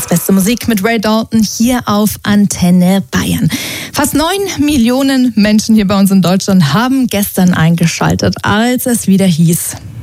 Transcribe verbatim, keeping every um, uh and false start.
Deutschlands beste Musik mit Ray Dalton hier auf Antenne Bayern. Fast neun Millionen Menschen hier bei uns in Deutschland haben gestern eingeschaltet, als es wieder hieß: